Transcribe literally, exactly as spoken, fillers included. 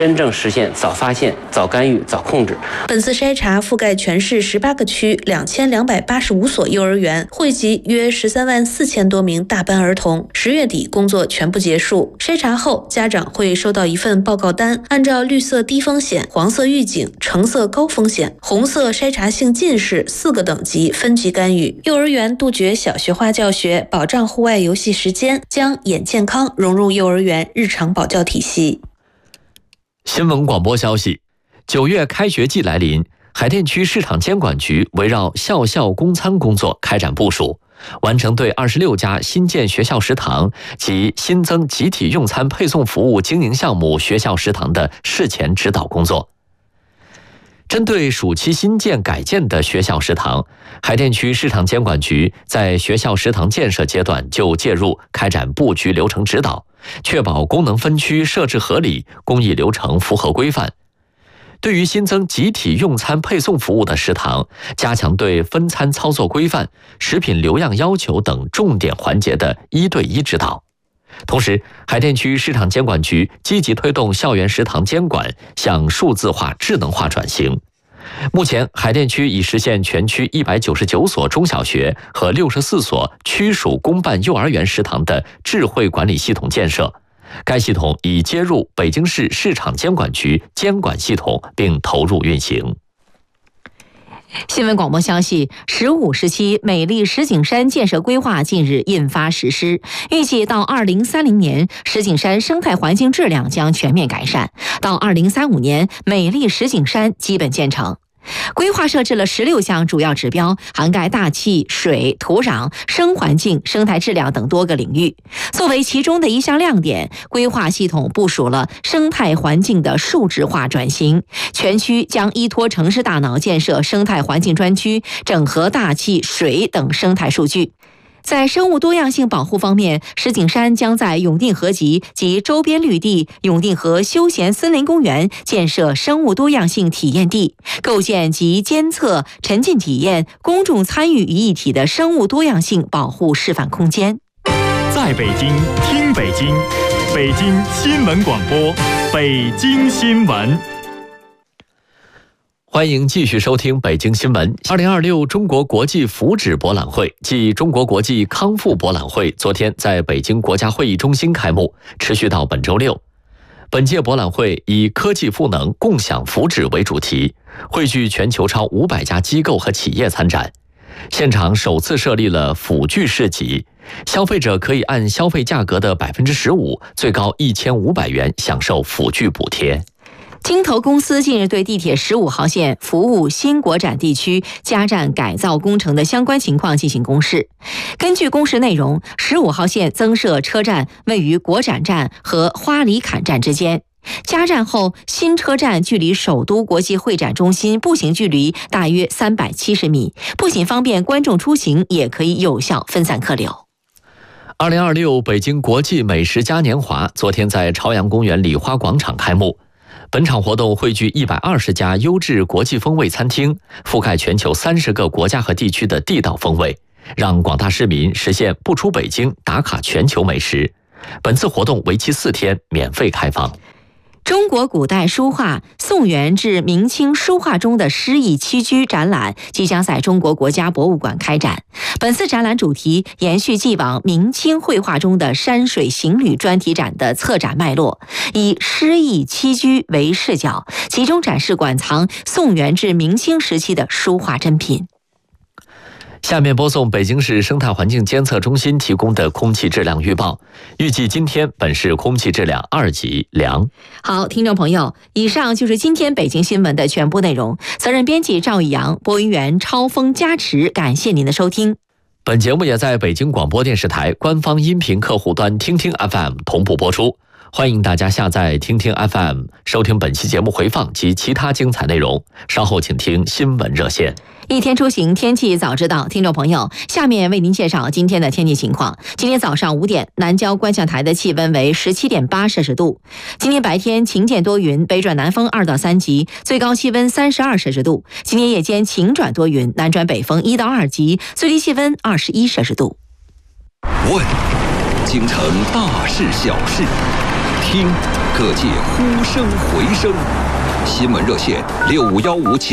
真正实现早发现、早干预、早控制。 本次筛查覆盖全市十八个区、两千两百八十五所幼儿园，惠及约十三万四千多名大班儿童。十月底工作全部结束。筛查后，家长会收到一份报告单，按照绿色低风险、黄色预警、橙色高风险、红色筛查性近视四个等级分级干预。幼儿园杜绝小学化教学，保障户外游戏时间，将眼健康融入幼儿园日常保教体系。 新闻广播消息，九月开学季来临，海淀区市场监管局围绕校校供餐工作开展部署，完成对二十六家新建学校食堂及新增集体用餐配送服务经营项目学校食堂的事前指导工作。针对暑期新建改建的学校食堂，海淀区市场监管局在学校食堂建设阶段就介入开展布局流程指导，确保功能分区设置合理，工艺流程符合规范。对于新增集体用餐配送服务的食堂，加强对分餐操作规范、食品留样要求等重点环节的一对一指导。同时，海淀区市场监管局积极推动校园食堂监管向数字化、智能化转型。目前，海淀区已实现全区一百九十九所中小学和六十四所区属公办幼儿园食堂的智慧管理系统建设。该系统已接入北京市市场监管局监管系统，并投入运行。 新闻广播消息，十五时期美丽石景山建设规划近日印发实施，预计到二零三零年，石景山生态环境质量将全面改善，到二零三五年，美丽石景山基本建成。规划设置了十六项主要指标，涵盖大气、水、土壤、生环境、生态质量等多个领域。作为其中的一项亮点，规划系统部署了生态环境的数值化转型，全区将依托城市大脑建设生态环境专区，整合大气、水等生态数据。在生物多样性保护方面，石景山将在永定河集及周边绿地、永定河休闲森林公园建设生物多样性体验地，构建集监测、沉浸体验、公众参与于一体的生物多样性保护示范空间。 在北京听北京，北京新闻广播，北京新闻。 欢迎继续收听北京新闻。二零二六中国国际福祉博览会暨中国国际康复博览会昨天在北京国家会议中心开幕，持续到本周六。本届博览会以科技赋能、共享福祉为主题，汇聚全球超五百家机构和企业参展。现场首次设立了辅具市集，消费者可以按消费价格的百分之十五，最高一千五百元享受辅具补贴。 京投公司近日对地铁十五号线服务新国展地区加站改造工程的相关情况进行公示。根据公示内容，十五号线增设车站位于国展站和花里坎站之间。加站后，新车站距离首都国际会展中心步行距离大约三百七十米，不仅方便观众出行，也可以有效分散客流。 二零二六北京国际美食嘉年华昨天在朝阳公园礼花广场开幕。本场活动汇聚一百二十家优质国际风味餐厅，覆盖全球三十个国家和地区的地道风味，让广大市民实现不出北京打卡全球美食。本次活动为期四天，免费开放。 中国古代书画宋元至明清书画中的诗意栖居展览即将在中国国家博物馆开展。本次展览主题延续既往明清绘画中的山水行旅专题展的策展脉络，以诗意栖居为视角，集中展示馆藏宋元至明清时期的书画珍品。 下面播送北京市生态环境监测中心提供的空气质量预报，预计今天本市空气质量二级良。 好，听众朋友，以上就是今天北京新闻的全部内容。责任编辑赵宇阳，播音员超峰加持，感谢您的收听。 本节目也在北京广播电视台官方音频客户端听听 F M 同步播出。欢迎大家下载听听 F M 收听本期节目回放及其他精彩内容。稍后请听新闻热线。 一天出行，天气早知道。听众朋友，下面为您介绍今天的天气情况。今天早上五点，南郊观象台的气温为 十七点八摄氏度。今天白天晴间多云，北转南风二到三级，最高气温三十二摄氏度。今天夜间晴转多云，南转北风一到二级，最低气温二十一摄氏度。 问京城大事小事， 听，各界呼声回声。新闻热线六五幺五。